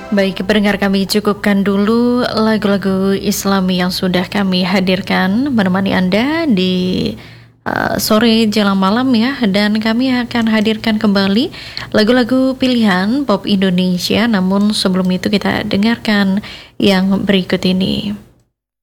Baik, pendengar, kami cukupkan dulu lagu-lagu Islami yang sudah kami hadirkan menemani Anda di sore jelang malam ya. Dan kami akan hadirkan kembali lagu-lagu pilihan pop Indonesia. Namun sebelum itu kita dengarkan yang berikut ini.